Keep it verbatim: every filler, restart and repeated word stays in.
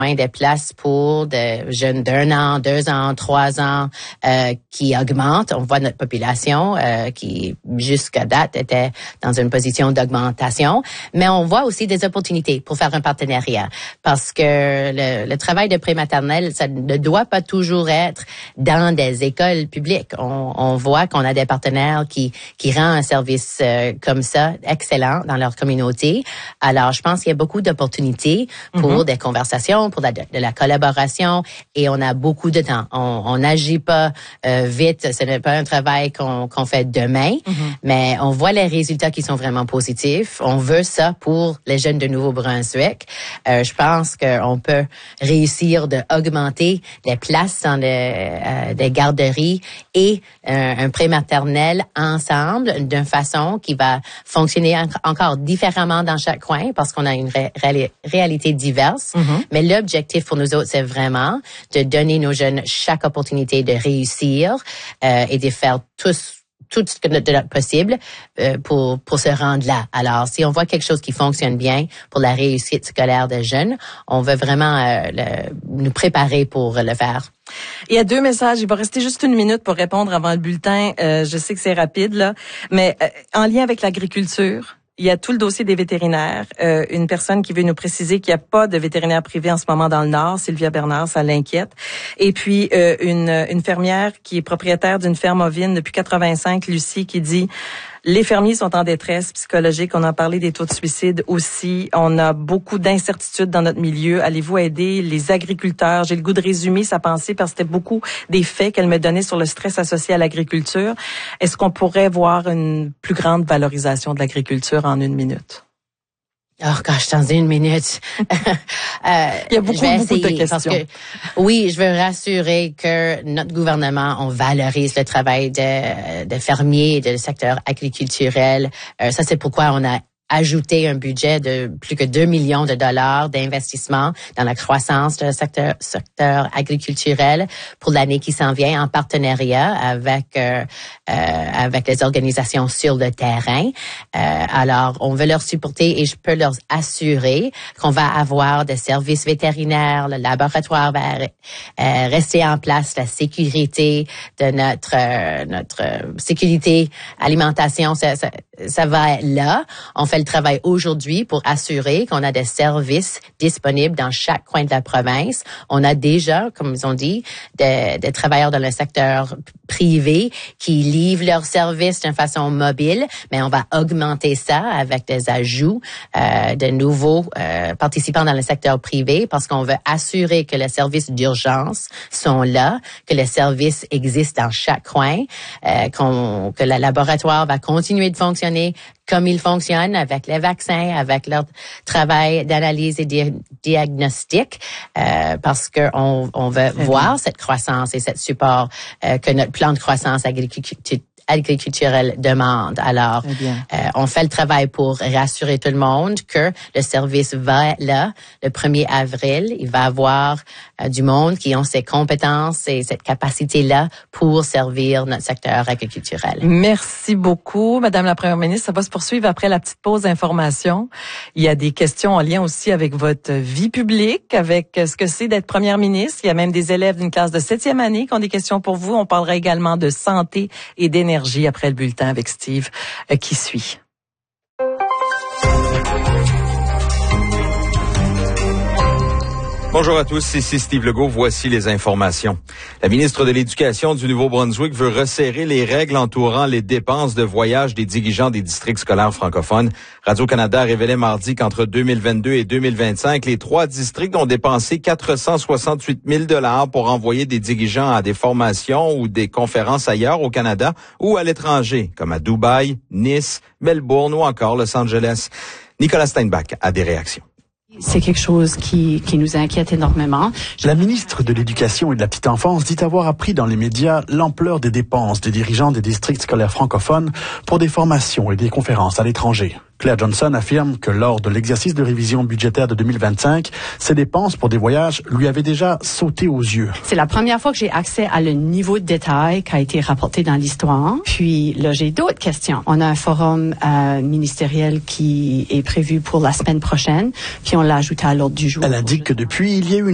des places pour des jeunes d'un an, deux ans, trois ans euh, qui augmentent. On voit notre population euh, qui, jusqu'à date, était dans une position d'augmentation. Mais on voit aussi des opportunités pour faire un partenariat parce que le, le travail de prématernelle, ça ne doit pas toujours être dans des écoles publiques. On, on voit qu'on a des partenaires qui, qui rendent un service euh, comme ça excellent dans leur communauté. Alors, je pense qu'il y a beaucoup d'opportunités pour mm-hmm. des conversations, pour de, de la collaboration, et on a beaucoup de temps. On n'agit pas euh, vite. Ce n'est pas un travail qu'on, qu'on fait demain, mm-hmm. mais on voit les résultats qui sont vraiment positifs. On veut ça pour les jeunes de Nouveau-Brunswick. Euh, je pense qu'on peut réussir d'augmenter les places dans les, euh, des garderies et euh, un prématernel ensemble d'une façon qui va fonctionner en- encore différemment dans chaque coin parce qu'on a une ré- ré- réalité diverse. Mm-hmm. Mais l'objectif pour nous autres, c'est vraiment de donner nos jeunes chaque opportunité de réussir euh, et de faire tous tout ce que de notre possible euh, pour pour se rendre là. Alors, si on voit quelque chose qui fonctionne bien pour la réussite scolaire des jeunes, on veut vraiment euh, le, nous préparer pour le faire. Il y a deux messages. Il va rester juste une minute pour répondre avant le bulletin. Euh, je sais que c'est rapide, là, mais euh, en lien avec l'agriculture, il y a tout le dossier des vétérinaires. Euh, une personne qui veut nous préciser qu'il n'y a pas de vétérinaire privé en ce moment dans le Nord, Sylvia Bernard, ça l'inquiète. Et puis, euh, une, une fermière qui est propriétaire d'une ferme ovine depuis quatre-vingt-cinq, Lucie, qui dit... Les fermiers sont en détresse psychologique. On a parlé des taux de suicide aussi. On a beaucoup d'incertitudes dans notre milieu. Allez-vous aider les agriculteurs? J'ai le goût de résumer sa pensée parce que c'était beaucoup des faits qu'elle me donnait sur le stress associé à l'agriculture. Est-ce qu'on pourrait voir une plus grande valorisation de l'agriculture en une minute? Oh gosh, dans une minute. euh, Il y a beaucoup, je vais beaucoup essayer, de questions. Parce que, oui, je veux rassurer que notre gouvernement, on valorise le travail de, de fermiers et du secteur agriculturel. Euh, ça, c'est pourquoi on a ajouté un budget de plus que deux millions de dollars d'investissement dans la croissance du secteur, secteur agriculturel pour l'année qui s'en vient en partenariat avec euh, euh, avec les organisations sur le terrain. Euh, alors, on veut leur supporter et je peux leur assurer qu'on va avoir des services vétérinaires, le laboratoire va euh, rester en place, la sécurité de notre euh, notre sécurité alimentation, ça, ça, ça va être là. On fait le travail aujourd'hui pour assurer qu'on a des services disponibles dans chaque coin de la province. On a déjà, comme ils ont dit, des, des travailleurs dans le secteur privé qui livrent leurs services d'une façon mobile, mais on va augmenter ça avec des ajouts euh, de nouveaux euh, participants dans le secteur privé parce qu'on veut assurer que les services d'urgence sont là, que les services existent dans chaque coin, euh, qu'on, que le laboratoire va continuer de fonctionner comme il fonctionne avec les vaccins, avec leur travail d'analyse et de diagnostic, euh, parce que on, on veut C'est voir bien. Cette croissance et cette support euh, que notre plan de croissance agriculture agriculturelle demande. Alors, euh, on fait le travail pour rassurer tout le monde que le service va être là le premier avril. Il va avoir euh, du monde qui ont ces compétences et cette capacité-là pour servir notre secteur agriculturel. Merci beaucoup, Madame la Première ministre. Ça va se poursuivre après la petite pause d'information. Il y a des questions en lien aussi avec votre vie publique, avec ce que c'est d'être Première ministre. Il y a même des élèves d'une classe de septième année qui ont des questions pour vous. On parlera également de santé et d'énergie après le bulletin avec Steve euh, qui suit. Bonjour à tous, ici Steve Legault. Voici les informations. La ministre de l'Éducation du Nouveau-Brunswick veut resserrer les règles entourant les dépenses de voyage des dirigeants des districts scolaires francophones. Radio-Canada révélait mardi qu'entre deux mille vingt-deux et deux mille vingt-cinq, les trois districts ont dépensé quatre cent soixante-huit mille dollars pour envoyer des dirigeants à des formations ou des conférences ailleurs au Canada ou à l'étranger, comme à Dubaï, Nice, Melbourne ou encore Los Angeles. Nicolas Steinbach a des réactions. C'est quelque chose qui, qui nous inquiète énormément. La ministre de l'Éducation et de la Petite Enfance dit avoir appris dans les médias l'ampleur des dépenses des dirigeants des districts scolaires francophones pour des formations et des conférences à l'étranger. Claire Johnson affirme que lors de l'exercice de révision budgétaire de deux mille vingt-cinq, ces dépenses pour des voyages lui avaient déjà sauté aux yeux. C'est la première fois que j'ai accès à le niveau de détail qui a été rapporté dans l'histoire. Puis là, j'ai d'autres questions. On a un forum euh, ministériel qui est prévu pour la semaine prochaine, puis on l'a ajouté à l'ordre du jour. Elle indique que depuis, il y a eu une